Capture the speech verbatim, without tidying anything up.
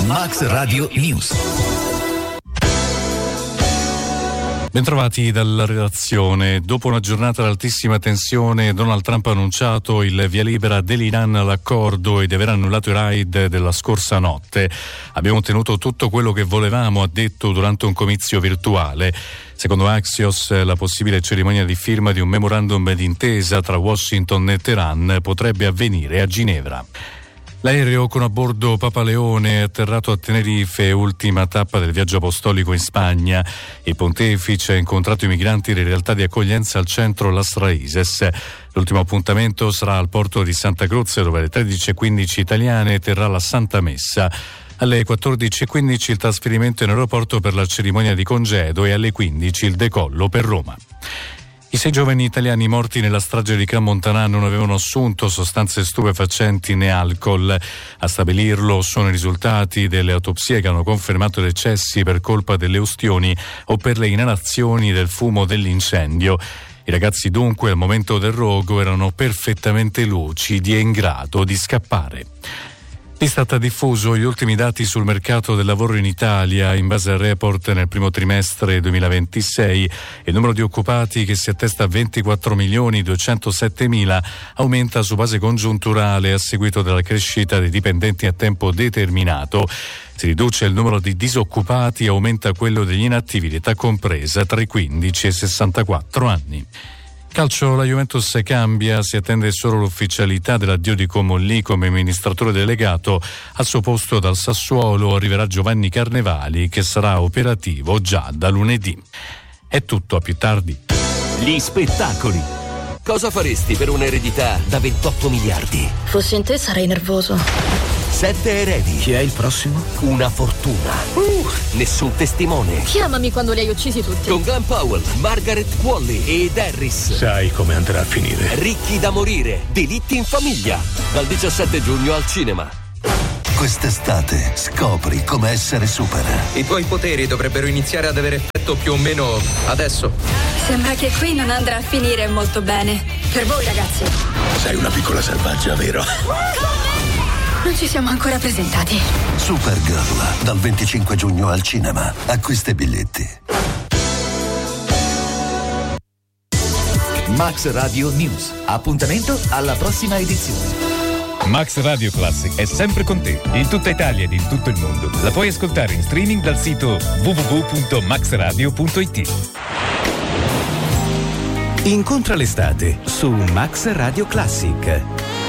Max Radio News. Bentrovati dalla redazione. Dopo una giornata ad altissima tensione, Donald Trump ha annunciato il via libera dell'Iran all'accordo ed aver annullato i raid della scorsa notte. Abbiamo ottenuto tutto quello che volevamo, ha detto durante un comizio virtuale. Secondo Axios, la possibile cerimonia di firma di un memorandum d'intesa tra Washington e Teheran potrebbe avvenire a Ginevra. L'aereo con a bordo Papa Leone è atterrato a Tenerife, ultima tappa del viaggio apostolico in Spagna. Il pontefice ha incontrato i migranti delle realtà di accoglienza al centro Las Raises. L'ultimo appuntamento sarà al porto di Santa Croce, dove alle tredici e quindici italiane terrà la Santa Messa. Alle quattordici e quindici il trasferimento in aeroporto per la cerimonia di congedo e alle quindici il decollo per Roma. I sei giovani italiani morti nella strage di Crans-Montana non avevano assunto sostanze stupefacenti né alcol. A stabilirlo sono i risultati delle autopsie che hanno confermato decessi per colpa delle ustioni o per le inalazioni del fumo dell'incendio. I ragazzi dunque al momento del rogo erano perfettamente lucidi e in grado di scappare. L'Istat ha diffuso gli ultimi dati sul mercato del lavoro in Italia. In base al report, nel primo trimestre duemilaventisei il numero di occupati, che si attesta a ventiquattro milioni duecentosettemila, aumenta su base congiunturale a seguito della crescita dei dipendenti a tempo determinato. Si riduce il numero di disoccupati e aumenta quello degli inattivi di età compresa tra i quindici e i sessantaquattro anni. Calcio, la Juventus cambia, si attende solo l'ufficialità dell'addio di Comolli come amministratore delegato. Al suo posto dal Sassuolo arriverà Giovanni Carnevali, che sarà operativo già da lunedì. È tutto, a più tardi. Gli spettacoli. Cosa faresti per un'eredità da ventotto miliardi? Fossi in te sarei nervoso. Sette eredi. Chi è il prossimo? Una fortuna. Uh, nessun testimone. Chiamami quando li hai uccisi tutti. Con Glenn Powell, Margaret Qualley ed Harris. Sai come andrà a finire. Ricchi da morire. Delitti in famiglia. Dal diciassette giugno al cinema. Quest'estate scopri come essere super. I tuoi poteri dovrebbero iniziare ad avere effetto più o meno adesso. Sembra che qui non andrà a finire molto bene. Per voi, ragazzi. Sei una piccola selvaggia, vero? Non ci siamo ancora presentati. Supergirl, dal venticinque giugno al cinema. Acquista i biglietti. Max Radio News. Appuntamento alla prossima edizione. Max Radio Classic è sempre con te, in tutta Italia ed in tutto il mondo. La puoi ascoltare in streaming dal sito w w w punto max radio punto i t. Incontra l'estate su Max Radio Classic.